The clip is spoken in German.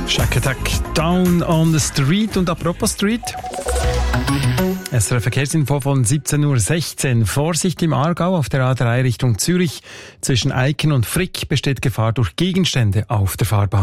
Shack Attack, Down on the Street. Und apropos Street, SRF Verkehrsinfo von 17:16 Uhr. Vorsicht im Aargau auf der A3 Richtung Zürich. Zwischen Eiken und Frick besteht Gefahr durch Gegenstände auf der Fahrbahn.